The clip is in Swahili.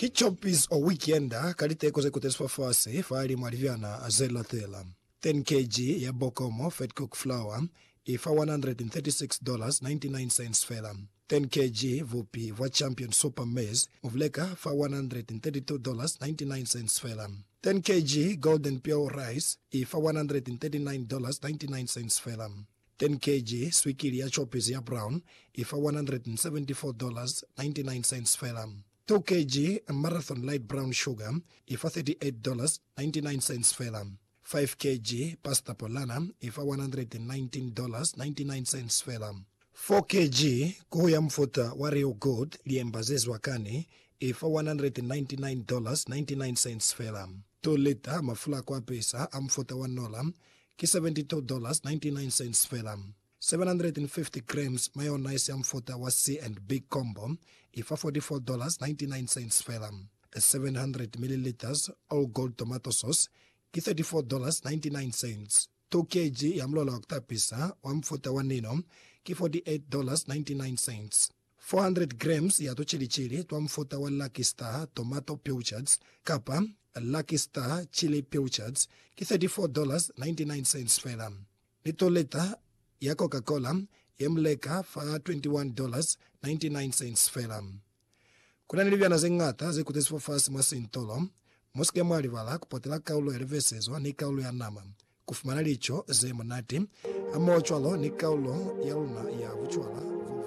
Kichopis o weekenda kalite koze kutesfa fase faali mwaliviana azela thela. 10 kg ya bokomo fat cook flour ifa $136.99 fela. 10 kg vupi va champion super maize muvleka fa $132.99 fela. 10 kg golden pure rice ifa $139.99 fela. 10 kg swikili ya chopis ya brown ifa $174.99 fela. 2 kg marathon light brown sugar ifa $38.99 fela. 5 kg pasta polana ifa $119.99 fela. 4 kg kuya mfuta wa Real Good liembazezwa kani ifa $199.99 fela. 2 liter mafula kwa pesa amfuta wa nola ki $72.99 fela. 750 grams mayonnaise ya mfuta wa C&B combo ifa $44.99 fela. 700 milliliters all gold tomato sauce ki $34.99. 2 kg ya mlola wa kutapisa wa mfuta wa nino ki $48.99. 400 grams ya tuchilichili twa mfuta wa Lucky Star tomato pilchards kapa Lucky Star chili pilchards ki $34.99 fela. Lito lita ya Coca-Cola yemleka fa $21.99 fela. Kuna nilivyana zengata zekutesifo fasi masintolo moske mwali vala kupotela kaulo erevesezwa ni kaulo ya nama. Kufumana licho zemonati amochwalo ni kaulo ya luna ya vuchwala